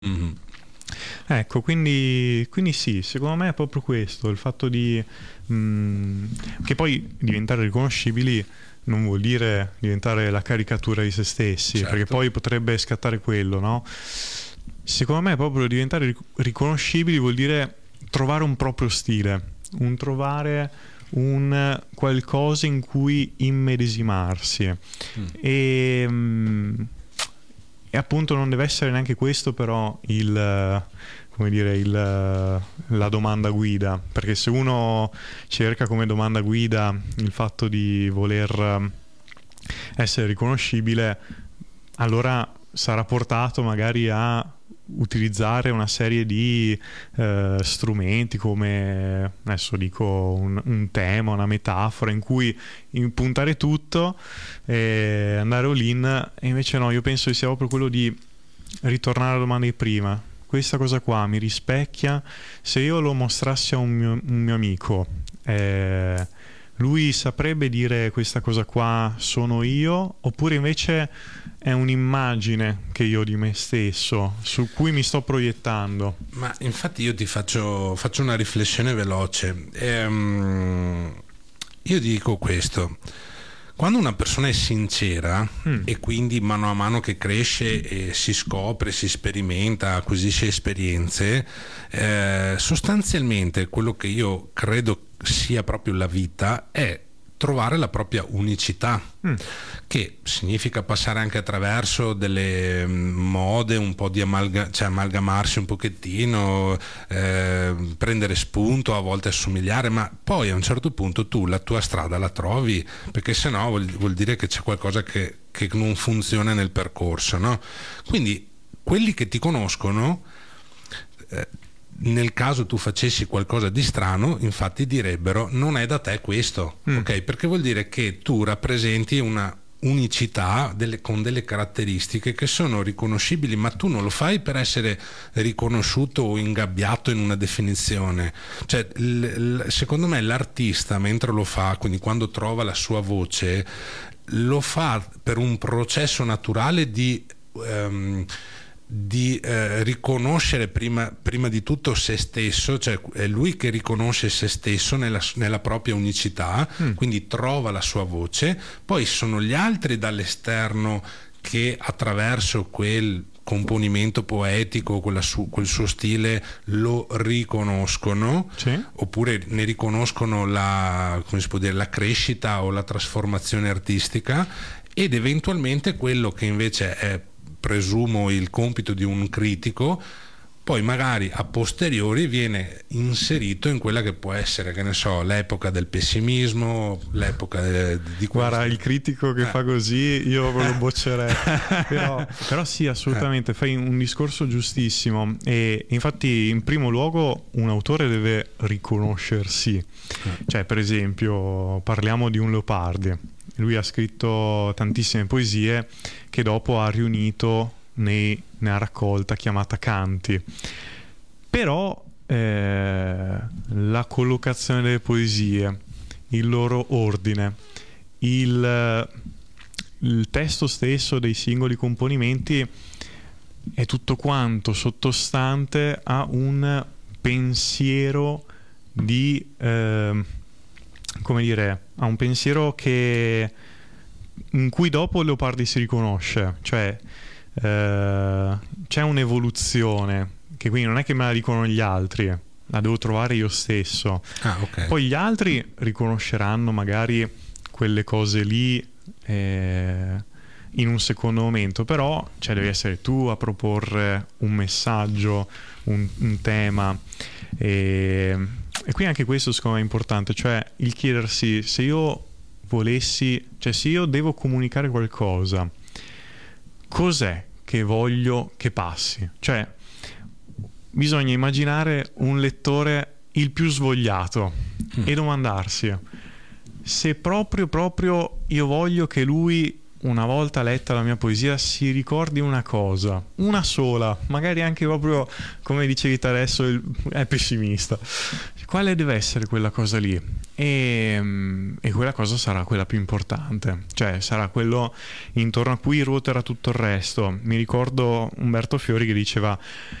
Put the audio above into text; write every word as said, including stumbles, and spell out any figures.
Mhm. Ecco, quindi, quindi sì, secondo me è proprio questo, il fatto di... mh, che poi diventare riconoscibili non vuol dire diventare la caricatura di se stessi, perché Certo. poi potrebbe scattare quello, no? Secondo me proprio diventare ric- riconoscibili vuol dire trovare un proprio stile, un trovare un qualcosa in cui immedesimarsi. Mm. E, mh, e appunto non deve essere neanche questo però il, eh, come dire, il, eh, la domanda guida, perché se uno cerca come domanda guida il fatto di voler eh, essere riconoscibile, allora sarà portato magari a utilizzare una serie di eh, strumenti come, adesso dico, un, un tema, una metafora in cui impuntare tutto e andare all-in, e invece no, io penso che sia proprio quello di ritornare alla domanda di prima. Questa cosa qua mi rispecchia. Se io lo mostrassi a un mio, un mio amico, eh, lui saprebbe dire questa cosa qua sono io, oppure invece è un'immagine che io ho di me stesso su cui mi sto proiettando. Ma infatti io ti faccio, faccio una riflessione veloce. Ehm, io dico questo: quando una persona è sincera Mm, e quindi mano a mano che cresce e si scopre, si sperimenta, acquisisce esperienze, eh, sostanzialmente quello che io credo sia proprio la vita è trovare la propria unicità, mm, che significa passare anche attraverso delle mm, mode, un po' di amalga- cioè amalgamarsi un pochettino, eh, prendere spunto, a volte assomigliare, ma poi a un certo punto tu la tua strada la trovi, perché sennò vuol, vuol dire che c'è qualcosa che, che non funziona nel percorso, no? Quindi quelli che ti conoscono, eh, nel caso tu facessi qualcosa di strano, infatti direbbero non è da te questo, mm. ok? Perché vuol dire che tu rappresenti una unicità delle, con delle caratteristiche che sono riconoscibili, ma tu non lo fai per essere riconosciuto o ingabbiato in una definizione. Cioè, l, l, secondo me l'artista mentre lo fa, quindi quando trova la sua voce, lo fa per un processo naturale di ehm, di eh, riconoscere prima, prima di tutto se stesso, cioè è lui che riconosce se stesso nella, nella propria unicità, Mm. quindi trova la sua voce, poi sono gli altri dall'esterno che attraverso quel componimento poetico, quella su, quel suo stile lo riconoscono, Sì. oppure ne riconoscono la, come si può dire, la crescita o la trasformazione artistica, ed eventualmente quello che invece è, presumo, il compito di un critico, poi magari a posteriori viene inserito in quella che può essere, che ne so, l'epoca del pessimismo, l'epoca de, di Guarda, questo. il critico che Eh. fa così io lo boccerei. però, però sì, assolutamente, fai un discorso giustissimo, e infatti in primo luogo un autore deve riconoscersi. Cioè, per esempio, parliamo di un Leopardi. Lui ha scritto tantissime poesie che dopo ha riunito nei, nella raccolta chiamata Canti. Però eh, la collocazione delle poesie, il loro ordine, il, il testo stesso dei singoli componimenti è tutto quanto sottostante a un pensiero di eh, come dire, a un pensiero che in cui dopo Leopardi si riconosce, cioè eh, c'è un'evoluzione che quindi non è che me la dicono gli altri, la devo trovare io stesso. Ah, ok. Poi gli altri riconosceranno magari quelle cose lì eh, in un secondo momento, però cioè, devi essere tu a proporre un messaggio, un, un tema, e, e qui anche questo secondo me è importante, cioè il chiedersi se io volessi, cioè se io devo comunicare qualcosa, cos'è che voglio che passi? Cioè bisogna immaginare un lettore il più svogliato Mm. e domandarsi se proprio proprio io voglio che lui, una volta letta la mia poesia, si ricordi una cosa, una sola, magari anche proprio come dicevi te adesso il, è pessimista, quale deve essere quella cosa lì? e, e quella cosa sarà quella più importante, cioè sarà quello intorno a cui ruoterà tutto il resto. Mi ricordo Umberto Fiori che diceva